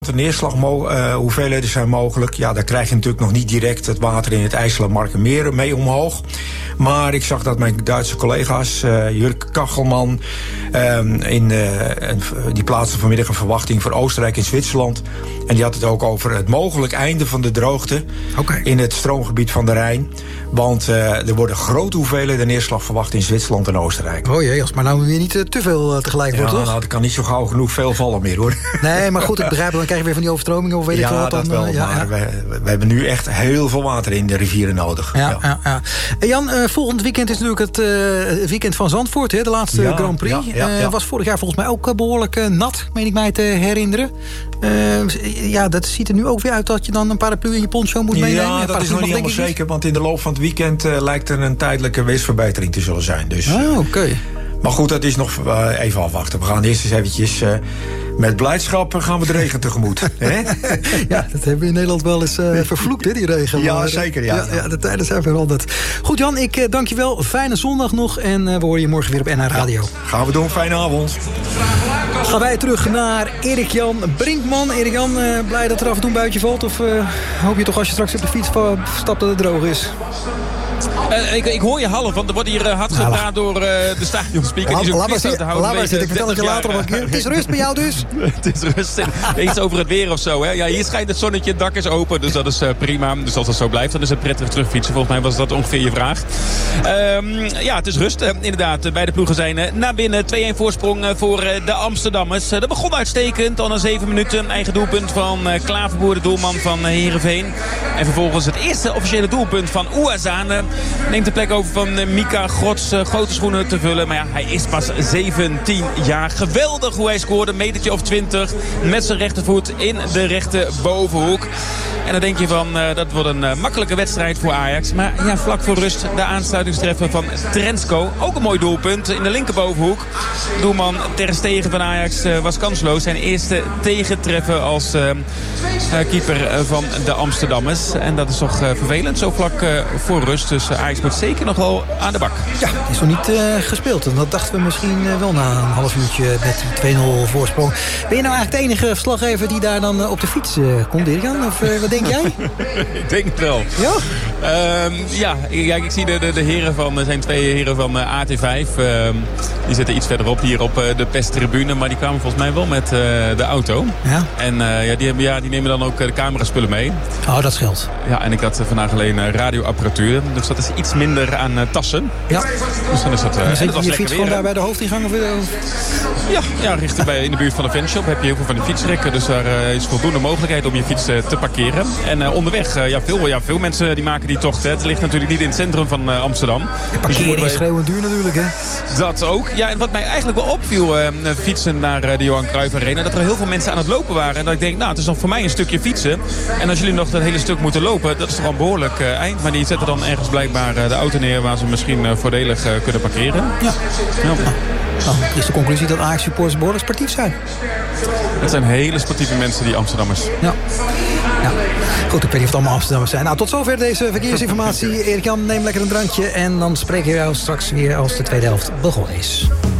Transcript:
De neerslaghoeveelheden zijn mogelijk. Ja, daar krijg je natuurlijk nog niet direct het water in het IJsselmarkermeer mee omhoog. Maar ik zag dat mijn Duitse collega's, Jurk Kachelman, die plaatste vanmiddag een verwachting voor Oostenrijk en Zwitserland. En die had het ook over het mogelijk einde van de droogte in het stroomgebied van de Rijn. Want er worden grote hoeveelheden neerslag verwacht in Zwitserland en Oostenrijk. Oh jee, als het maar nou weer niet te veel tegelijk wordt, toch? Nou, het kan niet zo gauw genoeg veel vallen meer, hoor. Nee, maar goed, ik begrijp, dan krijg je weer van die overstromingen of weet ik wat. Dat wel, maar we hebben nu echt heel veel water in de rivieren nodig. Ja. Jan, volgend weekend is natuurlijk het weekend van Zandvoort, hè, de laatste Grand Prix. Was vorig jaar volgens mij ook behoorlijk nat, meen ik mij te herinneren. Dat ziet er nu ook weer uit dat je dan een paraplu in je poncho moet meenemen. Ja, dat is nog niet helemaal zeker, want in de loop van het weekend lijkt er een tijdelijke weersverbetering te zullen zijn. Dus, oké. Maar goed, dat is nog even afwachten. We gaan eerst eens eventjes met blijdschap gaan we de regen tegemoet. Ja, dat hebben we in Nederland wel eens vervloekt, hè, die regen. Ja, zeker. Ja, de tijden zijn veranderd. Goed, Jan, ik dank je wel. Fijne zondag nog en we horen je morgen weer op NH Radio. Gaan we doen. Fijne avond. Gaan wij terug naar Erik-Jan Brinkman. Erik-Jan, blij dat er af en toe een buitje valt? Of hoop je toch als je straks op de fiets stapt dat het droog is? Ik hoor je half, want er wordt hier hard gedaan door de stadionspeaker. Laat maar zitten, ik vertel het je later nog een keer. Het is rust bij jou dus? Het is rust. Iets over het weer of zo. Hè? Ja, hier schijnt het zonnetje, het dak is open, dus dat is prima. Dus als dat zo blijft, dan is het prettig terugfietsen. Volgens mij was dat ongeveer je vraag. Het is rust. Inderdaad, beide ploegen zijn naar binnen. 2-1 voorsprong voor de Amsterdammers. Dat begon uitstekend. Al na 7 minuten eigen doelpunt van Klaverboer, de doelman van Heerenveen. En vervolgens het eerste officiële doelpunt van Ouazzane. Neemt de plek over van Mika Grots, grote schoenen te vullen. Maar ja, hij is pas 17 jaar. Geweldig hoe hij scoorde. Een metertje of 20 met zijn rechtervoet in de rechter bovenhoek. En dan denk je van, dat wordt een makkelijke wedstrijd voor Ajax. Maar ja, vlak voor rust de aansluitingstreffer van Trensko. Ook een mooi doelpunt in de linkerbovenhoek. Doelman Ter Stegen van Ajax was kansloos. Zijn eerste tegentreffer als keeper van de Amsterdammers. En dat is toch vervelend, zo vlak voor rust. Dus Ajax moet zeker nog wel aan de bak. Ja, is nog niet gespeeld. En dat dachten we misschien wel na een half uurtje met die 2-0 voorsprong. Ben je nou eigenlijk de enige verslaggever die daar dan op de fiets komt, Dirk-Jan? Of wat denk jij? Ik denk het wel. Ja? Kijk, ik zie de heren van, er zijn 2 heren van AT5. Die zitten iets verderop hier op de perstribune. Maar die kwamen volgens mij wel met de auto. Ja? En die nemen dan ook de cameraspullen mee. Oh, dat scheelt. Ja, en ik had vandaag alleen radioapparatuur. Dus dat is iets minder aan tassen. Ja. Dus dan is dat, en zit je fiets gewoon daar bij de hoofdingang? Of? Ja, in de buurt van de fanshop heb je heel veel van die fietsrekken. Dus daar is voldoende mogelijkheid om je fiets te parkeren. En onderweg, veel mensen die maken die tocht. Hè. Het ligt natuurlijk niet in het centrum van Amsterdam. Parkeren is schreeuwend duur natuurlijk, hè? Dat ook. Ja, en wat mij eigenlijk wel opviel, fietsen naar de Johan Cruijff Arena, dat er heel veel mensen aan het lopen waren. En dat ik denk, het is nog voor mij een stukje fietsen. En als jullie nog dat hele stuk moeten lopen, dat is toch al een behoorlijk eind. Maar die zetten dan ergens blijkbaar de auto neer waar ze misschien voordelig kunnen parkeren. Ja. Is de conclusie dat Ajax-supporters behoorlijk sportief zijn? Het zijn hele sportieve mensen, die Amsterdammers. Ja. Goed, ik weet niet of het allemaal Amsterdammers zijn. Tot zover deze verkeersinformatie. Erik-Jan, neem lekker een drankje. En dan spreken we jou straks weer als de tweede helft begonnen is.